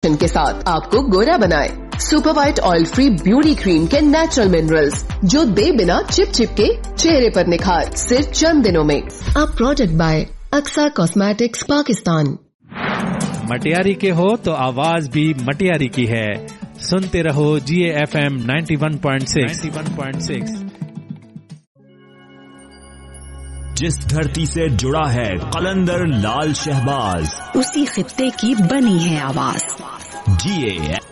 के साथ आपको गोरा बनाए। Super white oil free beauty cream के नेचुरल मिनरल्स जो दे बिना चिप के चेहरे पर निखार सिर्फ चंद दिनों में। अब product bye Aqsa cosmetics Pakistan. Matiari के हो तो आवाज भी मटियारी की है। सुनते रहो GAFM 91.6। जिस धरती से जुड़ा है कलंदर लाल शहबाज, उसी खित्ते की बनी है आवाज। GAFM